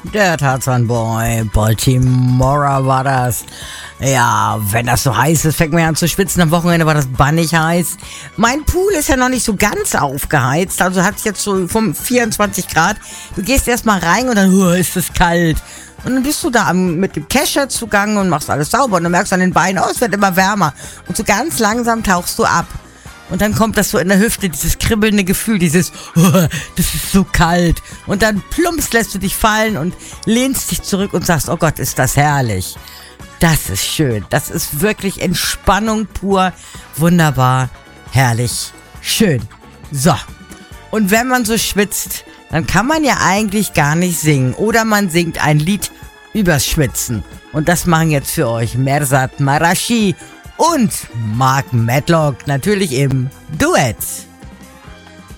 Der Tarzan-Boy, Baltimora war das. Ja, wenn das so heiß ist, fängt man ja an zu schwitzen. Am Wochenende war das bannig heiß. Mein Pool ist ja noch nicht so ganz aufgeheizt, also hat es jetzt so 24 Grad. Du gehst erstmal rein und dann ist es kalt. Und dann bist du da mit dem Kescher zugange und machst alles sauber. Und dann merkst du an den Beinen, es wird immer wärmer. Und so ganz langsam tauchst du ab. Und dann kommt das so in der Hüfte, dieses kribbelnde Gefühl, dieses, das ist so kalt. Und dann plumps lässt du dich fallen und lehnst dich zurück und sagst, oh Gott, ist das herrlich. Das ist schön. Das ist wirklich Entspannung pur. Wunderbar, herrlich, schön. So, und wenn man so schwitzt, dann kann man ja eigentlich gar nicht singen. Oder man singt ein Lied übers Schwitzen. Und das machen jetzt für euch Merzat Marashi und Mark Medlock, natürlich im Duett.